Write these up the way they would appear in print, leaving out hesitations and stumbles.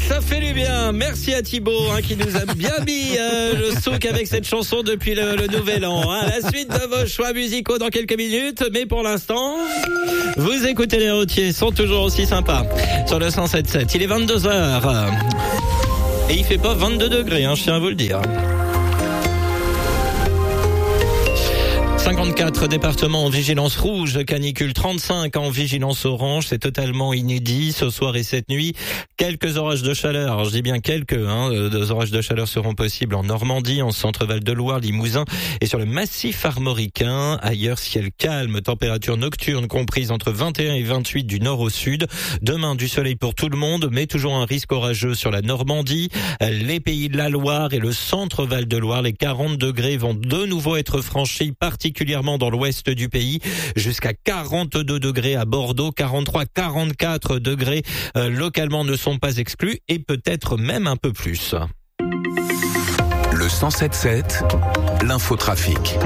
Ça fait du bien. Merci à Thibaut qui nous a bien mis le souk avec cette chanson depuis le nouvel an. La suite de vos choix musicaux dans quelques minutes. Mais pour l'instant, vous écoutez les routiers, sont toujours aussi sympas. Sur le 107.7, il est 22h. Et il fait pas 22 degrés, je tiens à vous le dire. 54 départements en vigilance rouge, canicule 35 en vigilance orange, c'est totalement inédit ce soir et cette nuit. Quelques orages de chaleur, alors je dis bien quelques, des orages de chaleur seront possibles en Normandie, en Centre-Val de Loire, Limousin et sur le massif armoricain. Ailleurs, ciel calme, température nocturne comprise entre 21 et 28 du nord au sud. Demain, du soleil pour tout le monde, mais toujours un risque orageux sur la Normandie, les pays de la Loire et le Centre-Val de Loire. Les 40 degrés vont de nouveau être franchis, particulièrement dans l'ouest du pays, jusqu'à 42 degrés à Bordeaux, 43, 44 degrés localement ne sont pas exclus et peut-être même un peu plus. Le 107.7, l'infotrafic.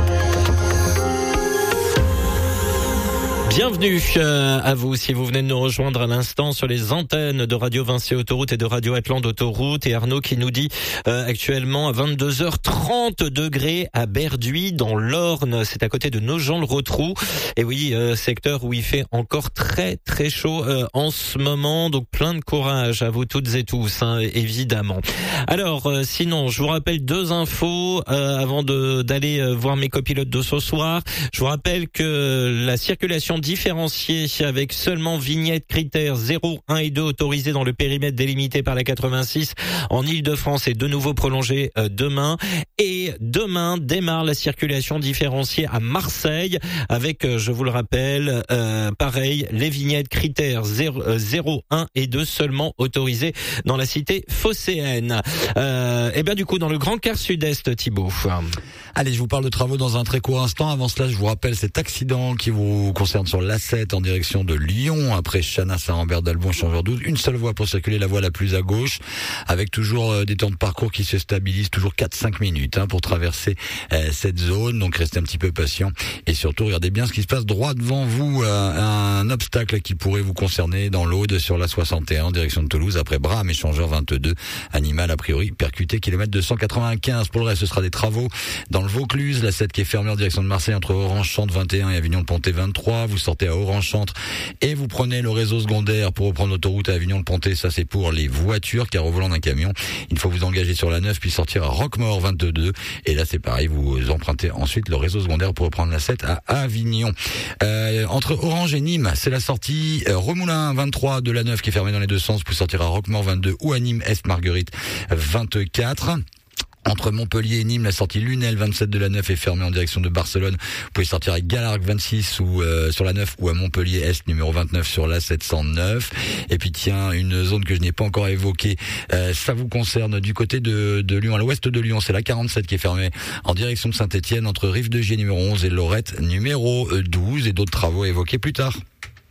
Bienvenue à vous si vous venez de nous rejoindre à l'instant sur les antennes de Radio Vinci Autoroute et de Radio Atland Autoroute. Et Arnaud qui nous dit actuellement à 22h30 degrés à Berduy dans l'Orne, c'est à côté de Nogent-le-Rotrou. Et oui, secteur où il fait encore très très chaud en ce moment, donc plein de courage à vous toutes et tous, évidemment. Alors sinon, je vous rappelle deux infos avant d'aller voir mes copilotes de ce soir. Je vous rappelle que la circulation différenciée avec seulement vignettes critères 0, 1 et 2 autorisés dans le périmètre délimité par la 86 en Ile-de-France est de nouveau prolongée demain. Et demain démarre la circulation différenciée à Marseille avec, je vous le rappelle, pareil, les vignettes critères 0, 1 et 2 seulement autorisés dans la cité phocéenne. Et bien du coup dans le Grand Quart Sud-Est, Thibaut. Allez, je vous parle de travaux dans un très court instant. Avant cela, je vous rappelle cet accident qui vous concerne sur l'A7 en direction de Lyon, après Chanas à Rambert-d'Albon, changeur 12. Une seule voie pour circuler, la voie la plus à gauche, avec toujours des temps de parcours qui se stabilisent, toujours 4-5 minutes pour traverser cette zone. Donc restez un petit peu patient et surtout regardez bien ce qui se passe droit devant vous. Un obstacle qui pourrait vous concerner dans l'Aude sur la 61 en direction de Toulouse, après Bram, échangeur 22, animal a priori percuté, kilomètre 295. Pour le reste, ce sera des travaux dans le Vaucluse, la 7 qui est fermée en direction de Marseille entre Orange-Centre 21 et Avignon-le-Pontet 23. Vous sortez à Orange-Centre et vous prenez le réseau secondaire pour reprendre l'autoroute à Avignon-le-Pontet. Ça, c'est pour les voitures, car au volant d'un camion, il faut vous engager sur la 9 puis sortir à Roquemaure 22. Et là, c'est pareil, vous empruntez ensuite le réseau secondaire pour reprendre la 7 à Avignon. Entre Orange et Nîmes, c'est la sortie Remoulin 23 de la 9 qui est fermée dans les deux sens pour sortir à Roquemaure 22 ou à Nîmes Est Marguerite 24. Entre Montpellier et Nîmes, la sortie Lunel 27 de la 9 est fermée en direction de Barcelone. Vous pouvez sortir à Galargues 26 ou sur la 9 ou à Montpellier Est numéro 29 sur la 709. Et puis tiens, une zone que je n'ai pas encore évoquée, ça vous concerne du côté de Lyon, à l'ouest de Lyon, c'est la 47 qui est fermée en direction de Saint-Étienne entre Rive-de-Gier numéro 11 et Lorette numéro 12 et d'autres travaux évoqués plus tard.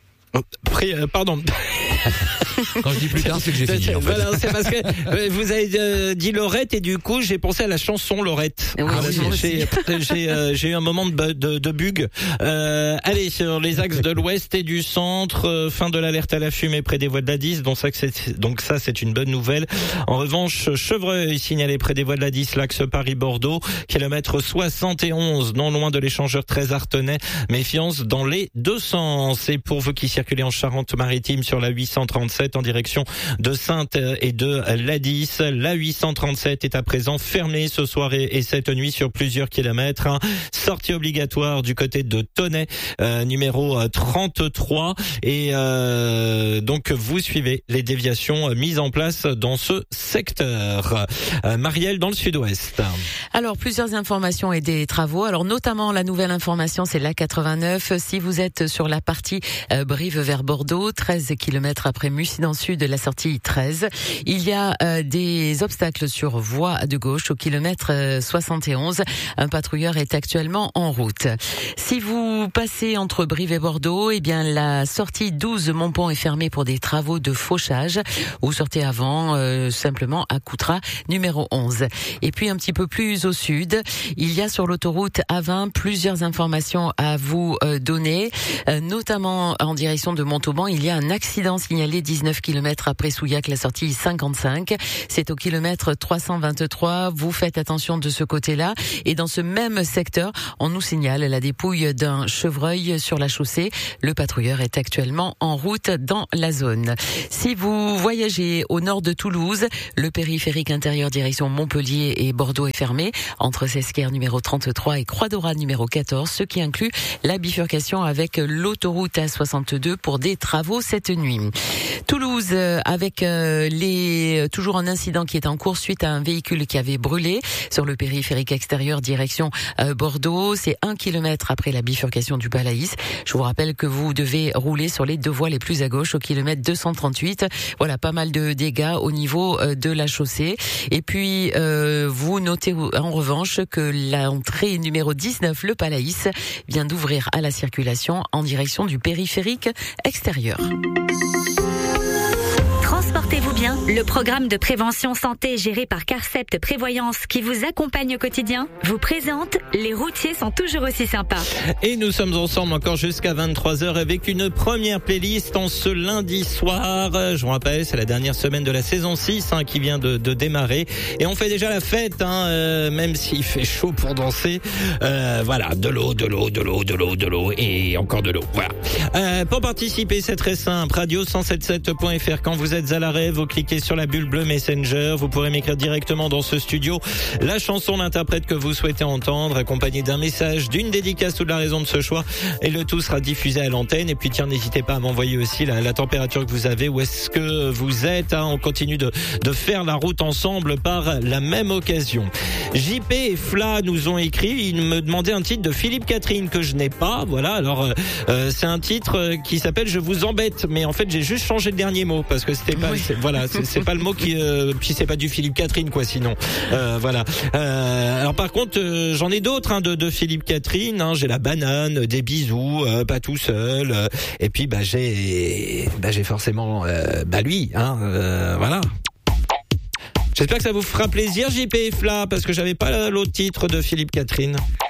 Pardon. Quand je dis plus tard, c'est que j'ai fini. En fait. Voilà, c'est parce que vous avez dit Lorette et du coup j'ai pensé à la chanson Lorette. Oui, j'ai eu un moment de bug. Allez, sur les axes de l'ouest et du centre, fin de l'alerte à la fumée près des voies de la 10. Donc ça c'est une bonne nouvelle. En revanche, Chevreuil signalé près des voies de la 10, l'axe Paris-Bordeaux, kilomètre 71, non loin de l'échangeur 13 Artenay. Méfiance dans les deux sens. Et pour vous qui circulez en Charente-Maritime sur la 837 en direction de Saintes et de l'A10. La 837 est à présent fermée ce soir et cette nuit sur plusieurs kilomètres. Sortie obligatoire du côté de Tonnay, numéro 33. Et donc vous suivez les déviations mises en place dans ce secteur. Marielle, dans le sud-ouest. Alors, plusieurs informations et des travaux. Alors, notamment, la nouvelle information, c'est l'A89. Si vous êtes sur la partie Brive vers Bordeaux, 13 km après Mussy dans le sud, la sortie 13. Il y a des obstacles sur voie de gauche au kilomètre 71. Un patrouilleur est actuellement en route. Si vous passez entre Brive et Bordeaux, eh bien la sortie 12 Montpont est fermée pour des travaux de fauchage. Ou sortez avant simplement à Coutras, numéro 11. Et puis un petit peu plus au sud, il y a sur l'autoroute A20 plusieurs informations à vous donner, notamment en direction de Montauban. Il y a un accident signalé 19 km après Souillac, la sortie 55. C'est au kilomètre 323. Vous faites attention de ce côté-là. Et dans ce même secteur, on nous signale la dépouille d'un chevreuil sur la chaussée. Le patrouilleur est actuellement en route dans la zone. Si vous voyagez au nord de Toulouse, le périphérique intérieur direction Montpellier et Bordeaux est fermé entre Sesquer numéro 33 et Croix-Daurade numéro 14, ce qui inclut la bifurcation avec l'autoroute A62 pour des travaux cette nuit. Toulouse avec toujours un incident qui est en cours suite à un véhicule qui avait brûlé sur le périphérique extérieur direction Bordeaux. C'est 1 kilomètre après la bifurcation du Balaïs. Je vous rappelle que vous devez rouler sur les deux voies les plus à gauche au kilomètre 238. Voilà, pas mal de dégâts au niveau de la chaussée. Et puis vous notez en revanche que l'entrée numéro 19, le Palaïs, vient d'ouvrir à la circulation en direction du périphérique extérieur. Transportez-vous bien. Le programme de prévention santé géré par Carcept Prévoyance qui vous accompagne au quotidien vous présente Les routiers sont toujours aussi sympas. Et nous sommes ensemble encore jusqu'à 23h avec une première playlist en ce lundi soir. Je vous rappelle, c'est la dernière semaine de la saison 6 qui vient de démarrer. Et on fait déjà la fête, même s'il fait chaud pour danser. Voilà, de l'eau et encore de l'eau. Voilà. Pour participer, c'est très simple. Radio177.fr. Quand vous êtes à l'arrêt, vous cliquez sur la bulle bleue Messenger. Vous pourrez m'écrire directement dans ce studio la chanson d'interprète que vous souhaitez entendre, accompagnée d'un message, d'une dédicace ou de la raison de ce choix. Et le tout sera diffusé à l'antenne. Et puis tiens, n'hésitez pas à m'envoyer aussi la température que vous avez, où est-ce que vous êtes. On continue de faire la route ensemble par la même occasion. JP et Fla nous ont écrit. Ils me demandaient un titre de Philippe Catherine que je n'ai pas. Voilà, alors c'est un titre qui s'appelle Je vous embête. Mais en fait, j'ai juste changé le dernier mot parce que c'était pas, c'est pas le mot qui, puis c'est pas du Philippe Catherine quoi, sinon. Voilà. Alors par contre, j'en ai d'autres de Philippe Catherine. J'ai la banane, des bisous, pas tout seul. Et puis j'ai forcément lui. Voilà. J'espère que ça vous fera plaisir, JP et Fla, parce que j'avais pas l'autre titre de Philippe Catherine.